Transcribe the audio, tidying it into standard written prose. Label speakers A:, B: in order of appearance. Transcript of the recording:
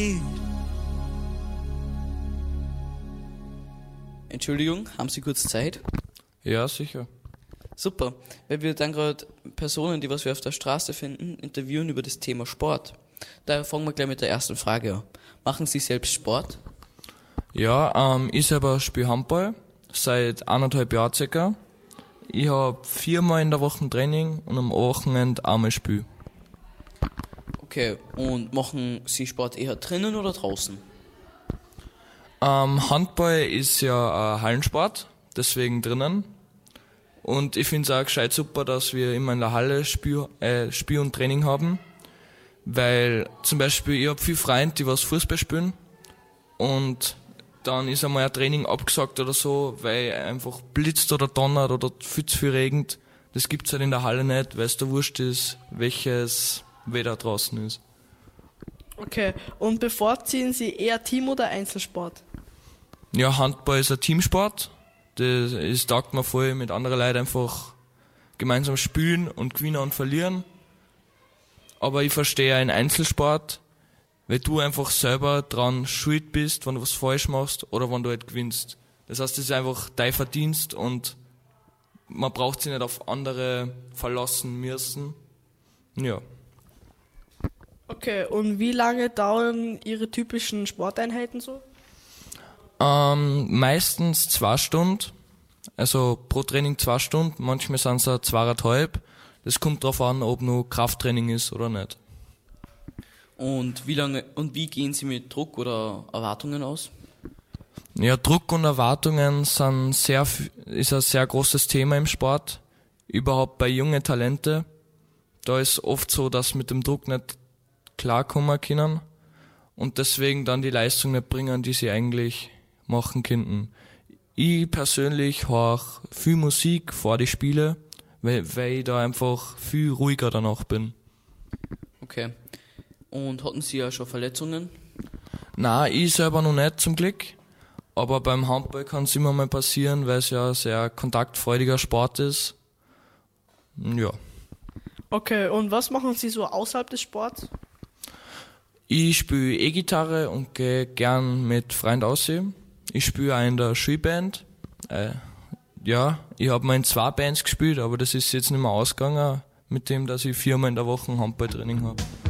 A: Entschuldigung, haben Sie kurz Zeit?
B: Ja, sicher.
A: Super, weil wir dann gerade Personen, die was wir auf der Straße finden, interviewen über das Thema Sport. Daher fangen wir gleich mit der ersten Frage an. Machen Sie selbst Sport?
B: Ja, ich selber spiele Handball, seit 1,5 Jahren circa. Ich habe 4-mal in der Woche Training und am Wochenende einmal Spiel.
A: Okay, und machen Sie Sport eher drinnen oder draußen?
B: Handball ist ja ein Hallensport, deswegen drinnen. Und ich finde es auch gescheit super, dass wir immer in der Halle Spiel und Training haben. Weil zum Beispiel ich habe viele Freunde, die was Fußball spielen. Und dann ist einmal ein Training abgesagt oder so, weil einfach blitzt oder donnert oder viel zu viel regnet. Das gibt's halt in der Halle nicht, weil es da wurscht ist, welches Wetter draußen ist.
C: Okay, und bevorziehen Sie eher Team- oder Einzelsport?
B: Ja, Handball ist ein Teamsport. Das taugt mir voll, mit anderen Leuten einfach gemeinsam spielen und gewinnen und verlieren. Aber ich verstehe einen Einzelsport, weil du einfach selber dran schuld bist, wenn du was falsch machst oder wenn du halt gewinnst. Das heißt, das ist einfach dein Verdienst und man braucht sich nicht auf andere verlassen müssen. Ja.
C: Okay, und wie lange dauern Ihre typischen Sporteinheiten so?
B: Meistens 2 Stunden, also pro Training 2 Stunden, manchmal sind es auch 2,5. Das kommt drauf an, ob nur Krafttraining ist oder nicht.
A: Und wie gehen Sie mit Druck oder Erwartungen aus?
B: Ja, Druck und Erwartungen ist ein sehr großes Thema im Sport. Überhaupt bei jungen Talente. Da ist oft so, dass mit dem Druck nicht klarkommen können und deswegen dann die Leistung nicht bringen, die sie eigentlich machen könnten. Ich persönlich höre viel Musik vor die Spiele, weil ich da einfach viel ruhiger danach bin.
A: Okay. Und hatten Sie ja schon Verletzungen?
B: Nein, ich selber noch nicht zum Glück, aber beim Handball kann es immer mal passieren, weil es ja ein sehr kontaktfreudiger Sport ist. Ja.
C: Okay, und was machen Sie so außerhalb des Sports?
B: Ich spiele E-Gitarre und gehe gern mit Freunden aussehen. Ich spiele auch in der Schulband. Ja, ich habe mal in 2 Bands gespielt, aber das ist jetzt nicht mehr ausgegangen, mit dem, dass ich 4-mal in der Woche Handballtraining habe.